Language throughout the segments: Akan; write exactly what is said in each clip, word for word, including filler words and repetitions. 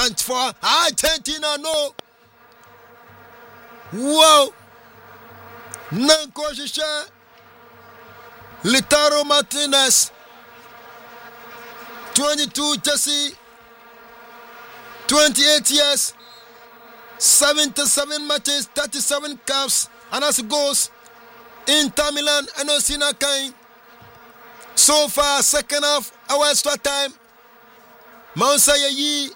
punch for Argentina. No. Wow. Nanko Shisha. Lautaro Martinez. twenty-two Jesse. twenty-eight years. seventy-seven matches, thirty-seven caps, and as it goes, Inter Milan and Osina Kain. So far, second half, our extra time. Moussa Yayi,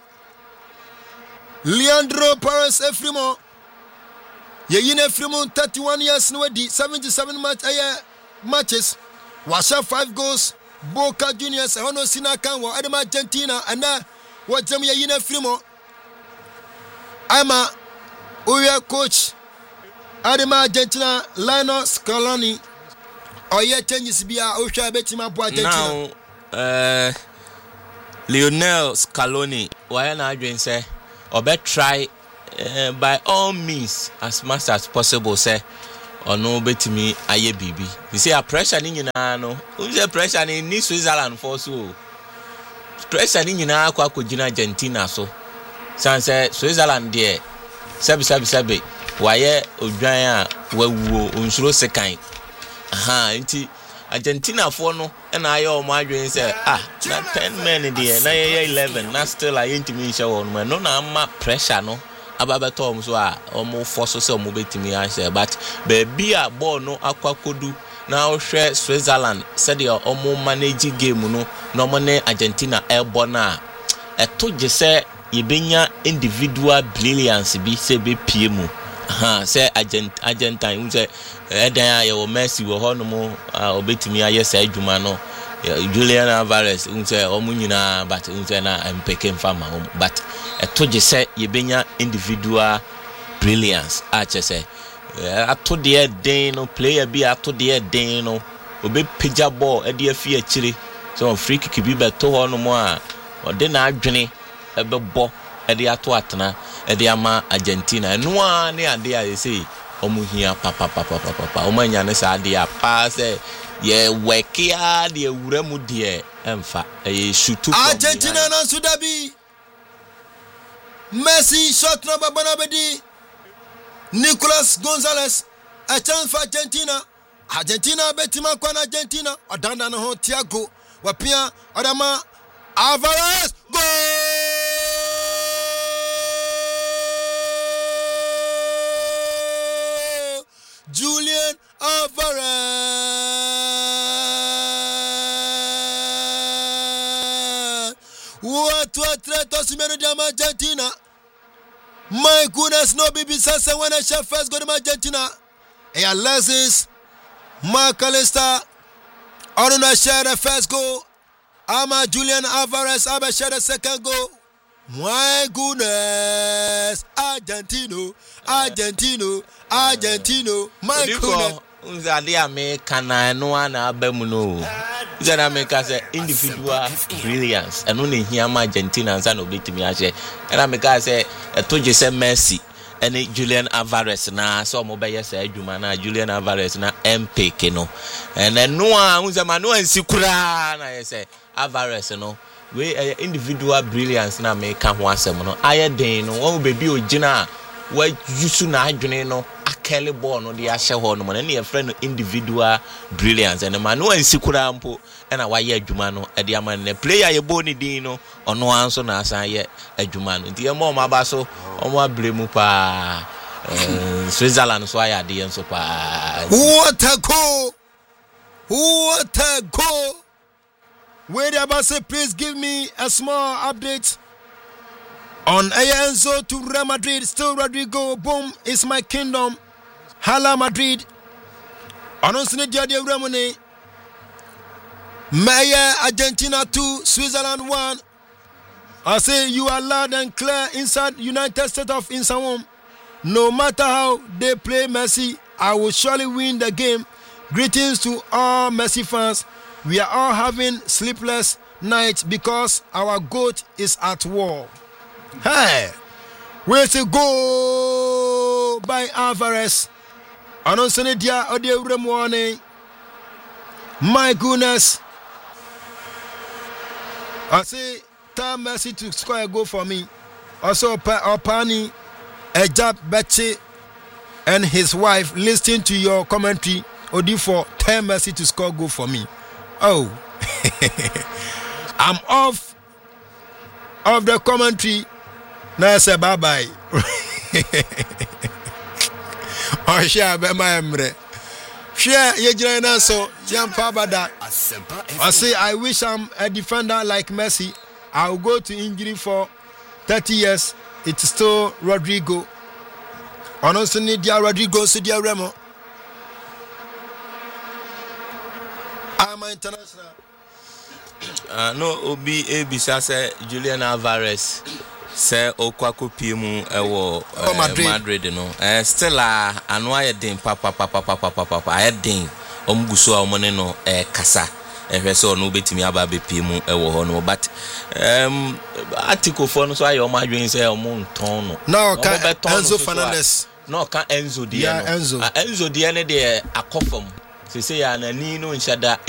Leandro Paredes Efrimo. Yayi Efrimo, thirty-one years, no seventy-seven match, uh, matches. Washa five goals. Boca Juniors, Hono Sina Kain, wa Adama Argentina, and now what Jam Yayi Efrimo. I'm a Uya coach Adama Argentina Lionel Scaloni. Or yeah, changes be a Osha Betima Argentina. Now, uh, Lionel Scaloni, why not doing say, or better try uh, by all means as much as possible, say, or no bet me aye baby. You see a pressure in you know, who's a pressure in New Switzerland for so pressure in you now, Quacujina Argentina so. Sanse Switzerland there. Sabi sabi sabi. Waye odwan a wawu onsuro sekan. Aha, nti Argentina for no na aye o ma adwen say ah, na ten men there, na ye eleven, na still aye ntimi hye won no na ama pressure no. Ababeto om so a omo force say omo betimi ahye but baby a ball no akwakodu na ohwe Switzerland said the omo manage game no no mo ne Argentina elbow na eto je say yebenya individual brilliance bi se be pie mu aha say agent Argentine say edan ya wo Messi wo ho no mo obetimi aye say adwuma no Julian Alvarez say omu nyina but say na empeke mfama but eto je say yebenya individual brilliance a che say ato de den no player bi ato de den no obe pija ball e de afi akire so free kick bi beto ho no mo a ode na adwene ebebo ede ato atena ede ama Argentina no a ne ade a say omuhia papa papa papa omanya ne sa ade a pa say ye wekia de ewura mu de emfa e shutu Argentina na sudabi Messi shot number Bonabedi Nicolas Gonzalez a chance for Argentina Argentina betima kwa Argentina odanda no ho Thiago wapia odama Alvarez goal Julian Alvarez. What what threat to Argentina? My goodness, no B B Sasa when I shall first go to Argentina. And Alexis McAllister on a share the first goal. Ama Julian Alvarez Abba share the second goal. My goodness, Argentino, Argentino, Argentino, my goodness. Unzadi America na no na abemu no. Unzadi America say individual brilliance. And only here Argentina and no betimi ache. And America say etoje say Messi and Julian Alvarez na so mo be say adwuma na Julian Alvarez na M P K no. And then no unzama no ensikura na say Alvarez no. We uh, individual brilliance na me ka ho asem no aye den no wo baby ogina wa yusu na adwene no akele ball no de ahye ho no na ne friend no individual brilliance and man no ansikura mpo na wa ye adwuma no e de ama ne player ye ball ni din no ono anso na asan ye adwuma no nti e mo ma ba so omo abremu pa Switzerland so aye ade enso pa what a goal what a goal. Wait about say please give me a small update on Enzo to Real Madrid. Still Rodrigo, boom, it's my kingdom. Hala Madrid. Announcing the idea Ramone. Maya Argentina two, Switzerland one. I say you are loud and clear inside United States of Insawam. No matter how they play Messi, I will surely win the game. Greetings to all Messi fans. We are all having sleepless nights because our goat is at war. Hey, where's the goal by Alvarez? Announcing dia audio remorning. My goodness. I say, tell Messi to score a goal for me. Also, Opani Ejab Beche and his wife listening to your commentary. Odi for ten Messi to score goal for me. Oh, I'm off of the commentary. Now I say bye bye. Oh, share be my emre. Share ye jina so yam pa bada. I say I wish I'm a defender like Messi. I'll go to injury for thirty years. It's still Rodrigo. Honestly, need dia Rodrigo so dia Remo. I'm international. Uh, no, Obi Ebisa say Julian Alvarez say Okwako P M ewo uh, Madrid. Madrid no. Uh, still uh, anwa din papa papa papa papa papa din omguso amone no eh kasa. Ehwe say no betimi aba be P M ewo ho no but um article for no so ayo madwen say omo nton no. No, ka Enzo Fernandez. No, ka Enzo die yeah, no. Enzo. Uh, Enzo die ne de akofam. Se say ya na ni no nhyada